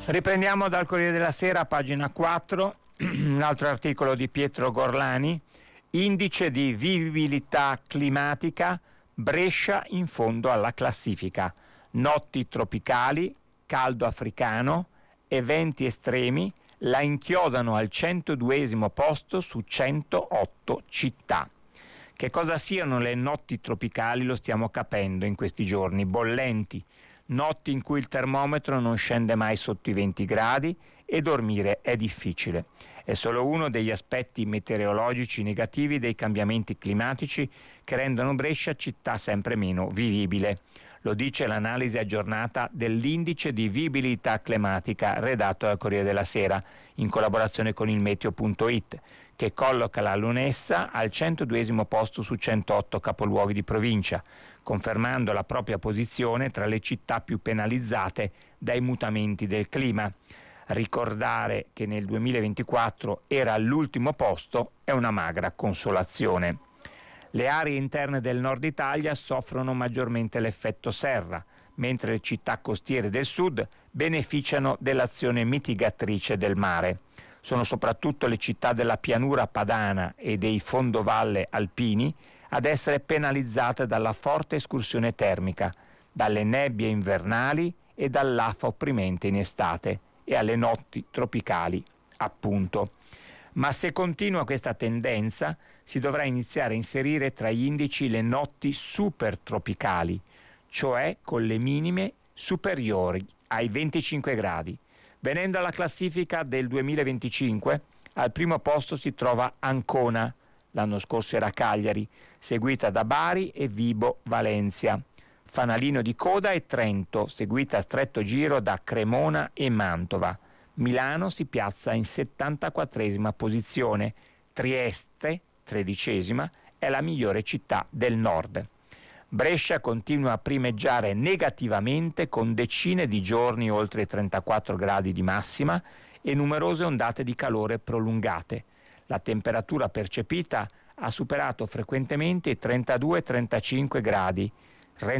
Riprendiamo dal Corriere della Sera, pagina 4, un altro articolo di Pietro Gorlani, indice di vivibilità climatica, Brescia in fondo alla classifica, notti tropicali, caldo africano, eventi estremi, la inchiodano al 102esimo posto su 108 città. Che cosa siano le notti tropicali lo stiamo capendo in questi giorni, bollenti, notti in cui il termometro non scende mai sotto i 20 gradi e dormire è difficile. È solo uno degli aspetti meteorologici negativi dei cambiamenti climatici che rendono Brescia città sempre meno vivibile. Lo dice l'analisi aggiornata dell'indice di vivibilità climatica redatto dal Corriere della Sera in collaborazione con il Meteo.it, che colloca la Lunessa al 102esimo posto su 108 capoluoghi di provincia, confermando la propria posizione tra le città più penalizzate dai mutamenti del clima. Ricordare che nel 2024 era all'ultimo posto è una magra consolazione. Le aree interne del nord Italia soffrono maggiormente l'effetto serra, mentre le città costiere del sud beneficiano dell'azione mitigatrice del mare. Sono soprattutto le città della pianura padana e dei fondovalle alpini ad essere penalizzate dalla forte escursione termica, dalle nebbie invernali e dall'afa opprimente in estate e alle notti tropicali, appunto. Ma se continua questa tendenza, si dovrà iniziare a inserire tra gli indici le notti supertropicali, cioè con le minime superiori ai 25 gradi. Venendo alla classifica del 2025, al primo posto si trova Ancona, l'anno scorso era Cagliari, seguita da Bari e Vibo Valencia. Fanalino di coda è Trento, seguita a stretto giro da Cremona e Mantova. Milano si piazza in 74esima posizione, Trieste, 13esima, è la migliore città del nord. Brescia continua a primeggiare negativamente con decine di giorni oltre i 34 gradi di massima e numerose ondate di calore prolungate. La temperatura percepita ha superato frequentemente i 32-35 gradi,